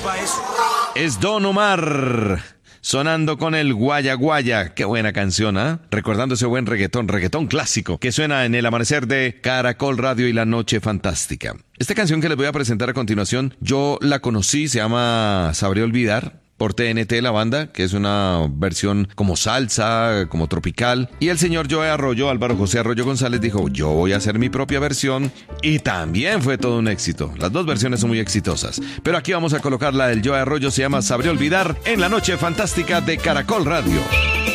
Es Don Omar, sonando con el Guaya Guaya. Qué buena canción, ¿ah? Recordando ese buen reggaetón clásico que suena en el amanecer de Caracol Radio y la Noche Fantástica. Esta canción que les voy a presentar a continuación, yo la conocí, se llama Sabré Olvidar, por TNT, la banda, que es una versión como salsa, como tropical. Y el señor Joe Arroyo, Álvaro José Arroyo González, dijo, yo voy a hacer mi propia versión. Y también fue todo un éxito. Las dos versiones son muy exitosas. Pero aquí vamos a colocar la del Joe Arroyo, se llama Sabré Olvidar, en la Noche Fantástica de Caracol Radio.